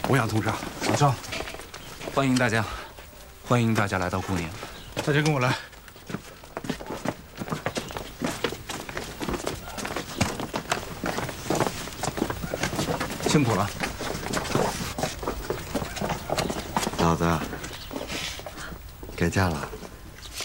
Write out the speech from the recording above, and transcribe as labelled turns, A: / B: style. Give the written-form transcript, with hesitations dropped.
A: 欧阳同志，老赵，欢迎大家，欢迎大家来到顾宁。
B: 大家跟我来。
A: 辛苦了，
C: 老子该嫁了。